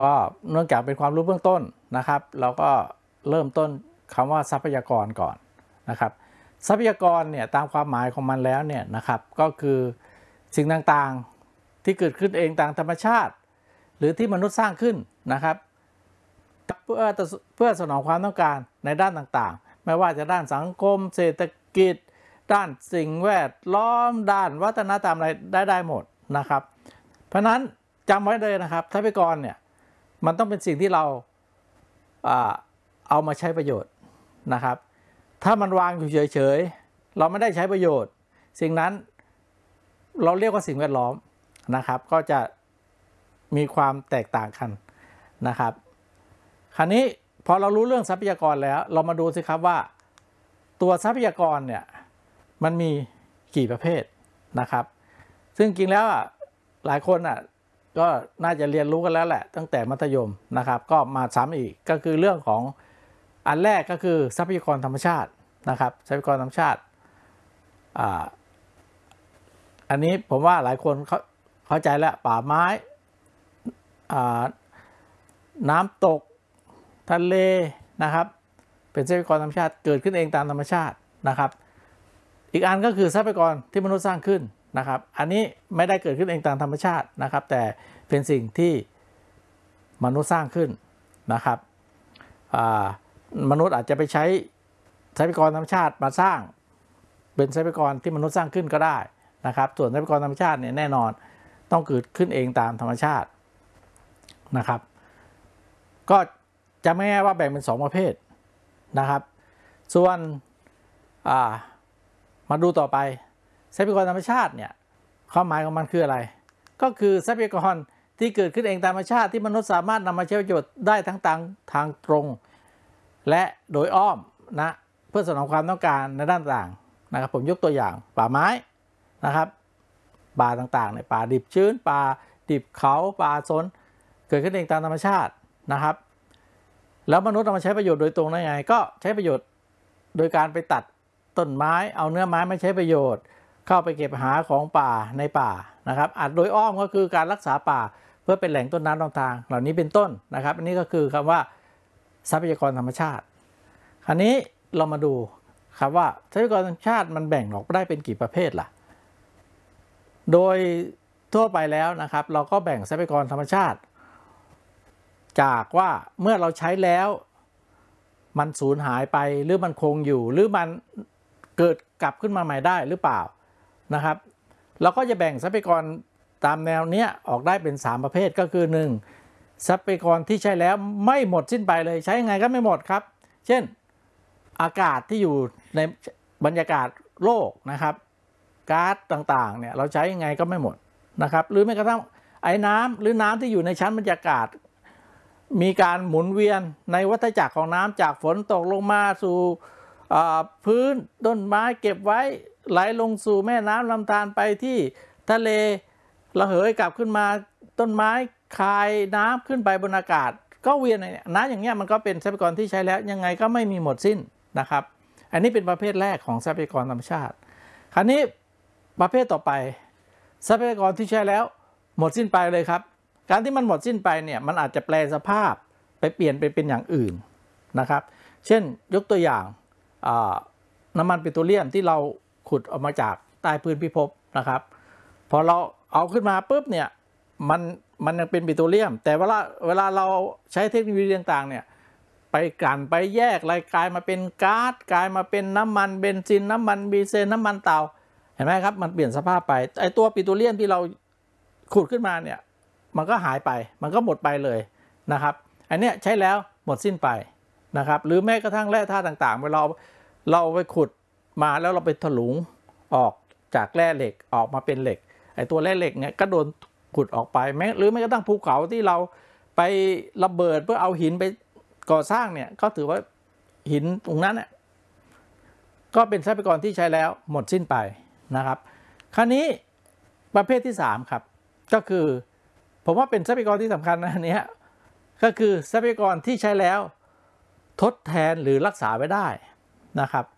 ก็เนื่องจากเป็นความรู้เบื้องต้นนะครับเราก็เริ่มต้นคำว่าทรัพยากรก่อนนะครับทรัพยากรเนี่ยตามความหมายของมันแล้วเนี่ยนะครับก็คือสิ่งต่างๆที่เกิดขึ้นเองตามธรรมชาติหรือที่มนุษย์สร้างขึ้นนะครับเพื่อสนองความต้องการในด้านต่างๆไม่ว่าจะด้านสังคมเศรษฐกิจด้านสิ่งแวดล้อมด้านวัฒนธรรมอะไรได้หมดนะครับเพราะนั้นจำไว้เลยนะครับทรัพยากรเนี่ยมันต้องเป็นสิ่งที่เราเอามาใช้ประโยชน์นะครับถ้ามันวางอยู่เฉยๆเราไม่ได้ใช้ประโยชน์สิ่งนั้นเราเรียกว่าสิ่งแวดล้อมนะครับก็จะมีความแตกต่างกันนะครับคราวนี้พอเรารู้เรื่องทรัพยากรแล้วเรามาดูสิครับว่าตัวทรัพยากรเนี่ยมันมีกี่ประเภทนะครับซึ่งจริงแล้วหลายคนก็น่าจะเรียนรู้กันแล้วแหละตั้งแต่มัธยมนะครับก็มาซ้ำอีกก็คือเรื่องของอันแรกก็คือทรัพยากรธรรมชาตินะครับทรัพยากรธรรมชาติอันนี้ผมว่าหลายคนเข้าใจแล้วป่าไม้น้ำตกทะเลนะครับเป็นทรัพยากรธรรมชาติเกิดขึ้นเองตามธรรมชาตินะครับอีกอันก็คือทรัพยากรที่มนุษย์สร้างขึ้นนะครับอันนี้ไม่ได้เกิดขึ้นเองตามธรรมชาตินะครับแต่เป็นสิ่งที่มนุษย์สร้างขึ้นนะครับมนุษย์อาจจะไปใช้ทรัพยากรธรรมชาติมาสร้างเป็นทรัพยากรที่มนุษย์สร้างขึ้นก็ได้นะครับส่วนทรัพยากรธรรมชาติเนี่ยแน่นอนต้องเกิดขึ้นเองตามธรรมชาตินะครับก็จะไม่แน่ว่าแบ่งเป็น2ประเภทนะครับส่วนมาดูต่อไปทรัพยากรธรรมชาติเนี่ยความหมายของมันคืออะไรก็คือทรัพยากรที่เกิดขึ้นเองตามธรรมชาติที่มนุษย์สามารถนำมาใช้ประโยชน์ได้ทั้งทางตรงและโดยอ้อมนะเพื่อสนองความต้องการในด้านต่างนะครับผมยกตัวอย่างป่าไม้นะครับป่าต่างๆในป่าดิบชื้นป่าดิบเขาป่าสนเกิดขึ้นเองตามธรรมชาตินะครับแล้วมนุษย์เอามาใช้ประโยชน์โดยตรงได้ไงก็ใช้ประโยชน์โดยการไปตัดต้นไม้เอาเนื้อไม้มาใช้ประโยชน์เข้าไปเก็บหาของป่าในป่านะครับอาจโดยอ้อมก็คือการรักษาป่าเพื่อเป็นแหล่งต้นน้ำต่างๆเหล่านี้เป็นต้นนะครับอันนี้ก็คือคำว่าทรัพยากรธรรมชาติคราวนี้เรามาดูครับว่าทรัพยากรธรรมชาติมันแบ่งออกได้เป็นกี่ประเภทล่ะโดยทั่วไปแล้วนะครับเราก็แบ่งทรัพยากรธรรมชาติจากว่าเมื่อเราใช้แล้วมันสูญหายไปหรือมันคงอยู่หรือมันเกิดกลับขึ้นมาใหม่ได้หรือเปล่านะครับเราก็จะแบ่งทรัพยากรตามแนวเนี้ยออกได้เป็น3ประเภทก็คือ1ทรัพยากรที่ใช้แล้วไม่หมดสิ้นไปเลยใช้ยังไงก็ไม่หมดครับเช่นอากาศที่อยู่ในบรรยากาศโลกนะครับก๊าซต่างๆเนี่ยเราใช้ยังไงก็ไม่หมดนะครับหรือแม้กระทั่งไอ้น้ำหรือน้ำที่อยู่ในชั้นบรรยากาศมีการหมุนเวียนในวัฏจักรของน้ำจากฝนตกลงมาสู่พื้นต้นไม้เก็บไว้ไหลลงสู่แม่น้ำลำธารไปที่ทะเลระเหยกลับขึ้นมาต้นไม้คายน้ำขึ้นไปบนอากาศก็เวียนน้ำอย่างเงี้ยมันก็เป็นทรัพยากรที่ใช้แล้วยังไงก็ไม่มีหมดสิ้นนะครับอันนี้เป็นประเภทแรกของทรัพยากรธรรมชาติคราวนี้ประเภทต่อไปทรัพยากรที่ใช้แล้วหมดสิ้นไปเลยครับการที่มันหมดสิ้นไปเนี่ยมันอาจจะแปลสภาพไปเปลี่ยนไปเป็นอย่างอื่นนะครับเช่นยกตัวอย่างน้ำมันปิโตรเลียมที่เราขุดออกมาจากใต้พื้นพิภพนะครับพอเราเอาขึ้นมาปุ๊บเนี่ยมันยังเป็นปิโตรเลียมแต่เวลาเราใช้เทคโนโลยีต่างๆเนี่ยไปกลั่นไปแยกอะไรกลายมาเป็นก๊าซกลายมาเป็นน้ำมันเบนซินน้ำมันดีเซลน้ำมันเตาเห็นไหมครับมันเปลี่ยนสภาพไปไอตัวปิโตรเลียมที่เราขุดขึ้นมาเนี่ยมันก็หายไปมันก็หมดไปเลยนะครับอันนี้ใช้แล้วหมดสิ้นไปนะครับหรือแม้กระทั่งแร่ธาตุต่างๆเวลาเราไปขุดมาแล้วเราไปถลุงออกจากแร่เหล็กออกมาเป็นเหล็กไอ้ตัวแร่เหล็กเนี่ยก็โดนขุดออกไปหรือแม้กระทั่งภูเขาที่เราไประเบิดเพื่อเอาหินไปก่อสร้างเนี่ยก็ถือว่าหินตรงนั้นเนี่ยก็เป็นทรัพยากรที่ใช้แล้วหมดสิ้นไปนะครับคราวนี้ประเภทที่3ครับก็คือผมว่าเป็นทรัพยากรที่สำคัญนะอันนี้ก็คือทรัพยากรที่ใช้แล้วทดแทนหรือรักษาไว้ได้นะครับ